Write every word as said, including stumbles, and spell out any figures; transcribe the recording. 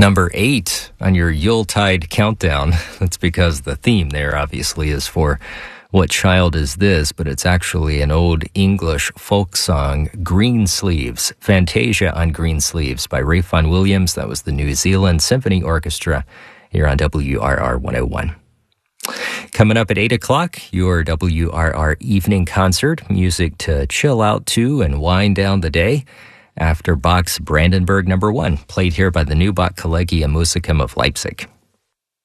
Number eight on your Yuletide countdown. That's because the theme there obviously is for What Child Is This? But it's actually an old English folk song, Green Sleeves, Fantasia on Green Sleeves by Ralph Vaughan Williams. That was the New Zealand Symphony Orchestra here on W R R one oh one. Coming up at eight o'clock, your W R R evening concert, music to chill out to and wind down the day. After Bach's Brandenburg Number One, played here by the new Bach Collegium Musicum of Leipzig.